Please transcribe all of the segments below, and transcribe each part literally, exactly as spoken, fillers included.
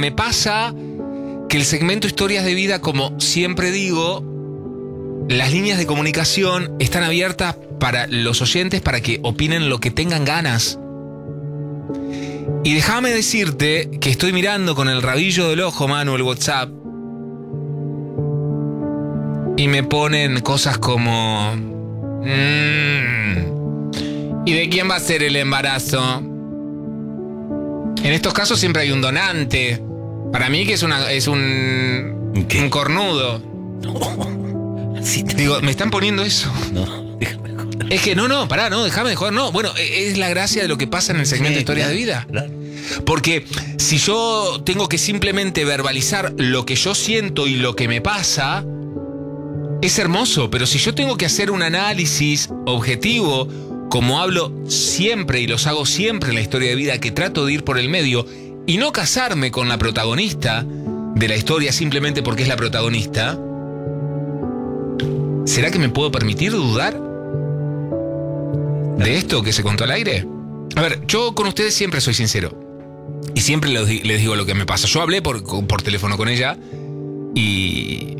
me pasa que el segmento Historias de Vida, como siempre digo, las líneas de comunicación están abiertas para los oyentes para que opinen lo que tengan ganas. Y déjame decirte que estoy mirando con el rabillo del ojo, Manu, el WhatsApp, y me ponen cosas como... Mmm, ¿y de quién va a ser el embarazo? En estos casos siempre hay un donante. Para mí que es, una, es un, un cornudo. No. Así te... Digo, ¿me están poniendo eso? No, déjame joder. Es que no, no, pará, no, déjame de joder, no. Bueno, es la gracia de lo que pasa en el segmento Sí, de Historias claro, de Vida. Claro. Porque si yo tengo que simplemente verbalizar lo que yo siento y lo que me pasa, es hermoso. Pero si yo tengo que hacer un análisis objetivo, como hablo siempre y los hago siempre en la Historia de Vida, que trato de ir por el medio y no casarme con la protagonista de la historia simplemente porque es la protagonista, ¿será que me puedo permitir dudar de esto que se contó al aire? A ver, yo con ustedes siempre soy sincero y siempre les, les digo lo que me pasa. Yo hablé por, por teléfono con ella y...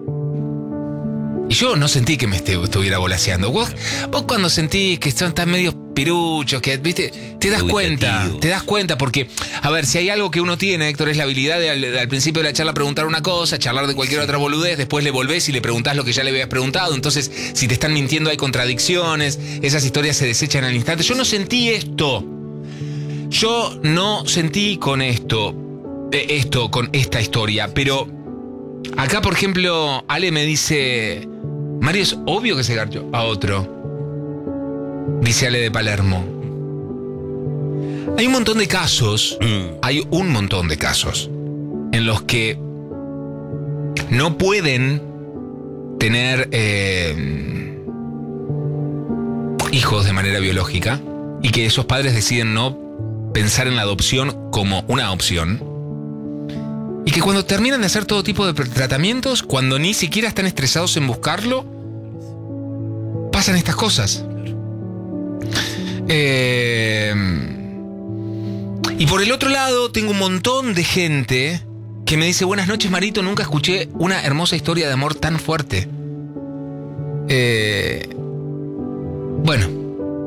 Y yo no sentí que me estuviera volaseando. Vos, vos cuando sentís que son tan medios piruchos, que, viste, te das cuenta, te das cuenta, porque, a ver, si hay algo que uno tiene, Héctor, es la habilidad de al, al principio de la charla preguntar una cosa, charlar de cualquier otra boludez, después le volvés y le preguntás lo que ya le habías preguntado. Entonces, si te están mintiendo hay contradicciones, esas historias se desechan al instante. Yo no sentí esto. Yo no sentí con esto, eh, esto, con esta historia, pero acá, por ejemplo, Ale me dice... Mario, es obvio que se garchó a otro. Dice Ale de Palermo. Hay un montón de casos, mm. hay un montón de casos en los que no pueden tener eh, hijos de manera biológica y que esos padres deciden no pensar en la adopción como una opción. Y que cuando terminan de hacer todo tipo de tratamientos, cuando ni siquiera están estresados en buscarlo, pasan estas cosas. Eh, y por el otro lado, tengo un montón de gente que me dice: buenas noches, Marito, nunca escuché una hermosa historia de amor tan fuerte. Eh, bueno.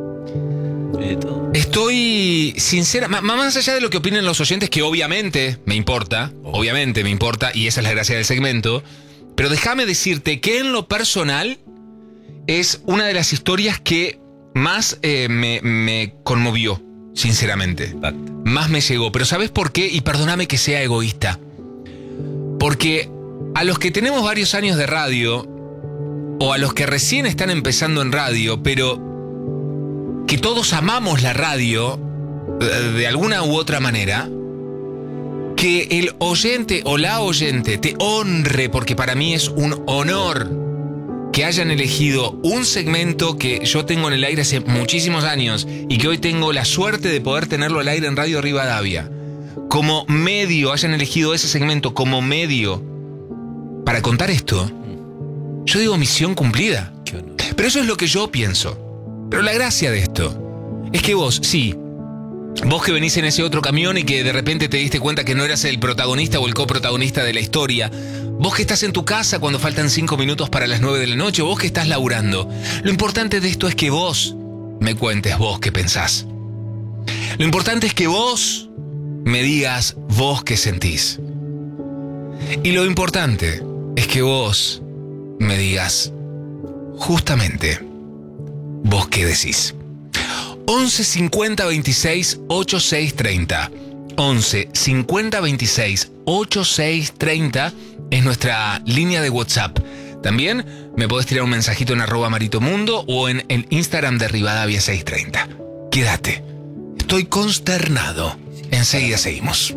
Estoy sincera, más allá de lo que opinen los oyentes, que obviamente me importa, obviamente me importa, y esa es la gracia del segmento, pero déjame decirte que en lo personal es una de las historias que más eh, me, me conmovió, sinceramente. Exacto. Más me llegó, pero ¿sabes por qué? Y perdóname que sea egoísta. Porque a los que tenemos varios años de radio, o a los que recién están empezando en radio, pero... que todos amamos la radio de alguna u otra manera, que el oyente o la oyente te honre, porque para mí es un honor que hayan elegido un segmento que yo tengo en el aire hace muchísimos años y que hoy tengo la suerte de poder tenerlo al aire en Radio Rivadavia. Como medio, hayan elegido ese segmento como medio para contar esto, yo digo misión cumplida. Pero eso es lo que yo pienso. Pero la gracia de esto es que vos, sí, vos que venís en ese otro camión y que de repente te diste cuenta que no eras el protagonista o el coprotagonista de la historia, vos que estás en tu casa cuando faltan cinco minutos para las nueve de la noche, vos que estás laburando, lo importante de esto es que vos me cuentes vos qué pensás. Lo importante es que vos me digas vos qué sentís. Y lo importante es que vos me digas justamente vos qué decís. once cincuenta veintiséis ochenta y seis treinta. once cincuenta veintiséis ochenta y seis treinta es nuestra línea de WhatsApp. También me podés tirar un mensajito en arroba maritomundo o en el Instagram de Rivadavia seiscientos treinta. Quédate. Estoy consternado. Enseguida seguimos.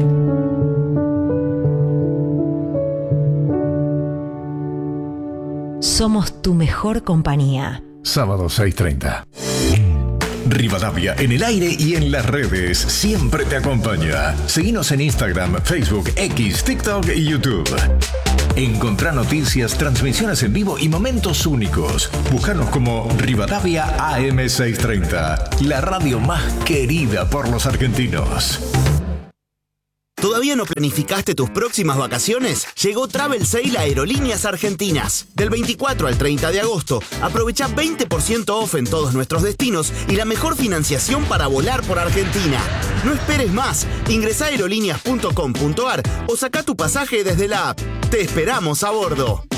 Somos tu mejor compañía. Sábado seis treinta. Rivadavia en el aire y en las redes siempre te acompaña. Seguinos en Instagram, Facebook, X, TikTok y YouTube. Encontrá noticias, transmisiones en vivo y momentos únicos. Búscanos como Rivadavia A M seiscientos treinta, la radio más querida por los argentinos. ¿Todavía no planificaste tus próximas vacaciones? Llegó Travel Sale a Aerolíneas Argentinas. Del veinticuatro al treinta de agosto, aprovecha veinte por ciento off en todos nuestros destinos y la mejor financiación para volar por Argentina. No esperes más. Ingresá a aerolíneas punto com punto ar o saca tu pasaje desde la app. Te esperamos a bordo.